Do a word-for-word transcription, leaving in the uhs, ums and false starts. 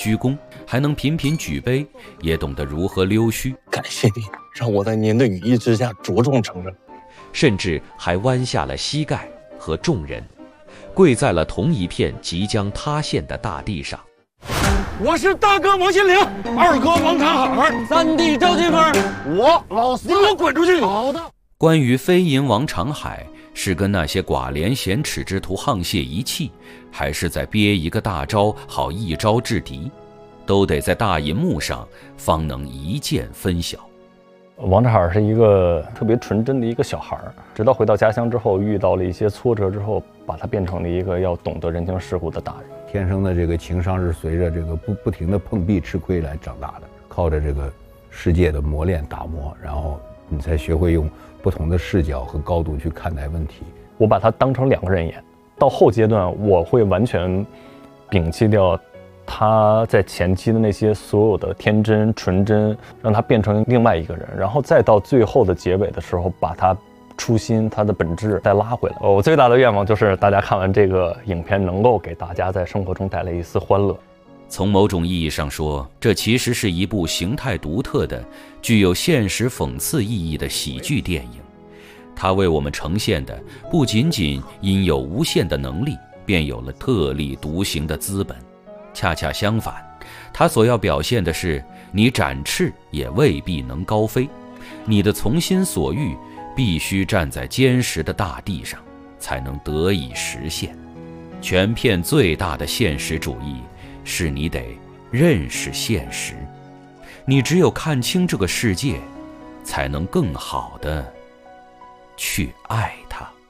鞠躬，还能频频举杯，也懂得如何溜须。 感谢您，让我在您的羽翼之下茁壮成长。 甚至还弯下了膝盖和众人，跪在了同一片即将塌陷的大地上。 我是大哥王心凌，二哥王长海，三弟赵金芬，我老四，你给我滚出去！好的。 关于飞银王长海是跟那些寡廉鲜耻之徒沆瀣一气，还是在憋一个大招好一招制敌，都得在大银幕上方能一见分晓。 王长海是一个特别纯真的一个小孩，直到回到家乡之后，遇到了一些挫折之后，把他变成了一个要懂得人情世故的大人。 天生的这个情商是随着这个不不停的碰壁吃亏来长大的，靠着这个世界的磨练打磨，然后你才学会用不同的视角和高度去看待问题。 我把他当成两个人演，到后阶段我会完全摒弃掉他在前期的那些所有的天真纯真，让他变成另外一个人，然后再到最后的结尾的时候，把他初心他的本质再拉回来。我最大的愿望就是大家看完这个影片能够给大家在生活中带来一丝欢乐。 从某种意义上说，这其实是一部形态独特的具有现实讽刺意义的喜剧电影。它为我们呈现的不仅仅因有无限的能力便有了特立独行的资本，恰恰相反，它所要表现的是你展翅也未必能高飞，你的从心所欲必须站在坚实的大地上才能得以实现。全片最大的现实主义是你得认识现实，你只有看清这个世界，才能更好的去爱它。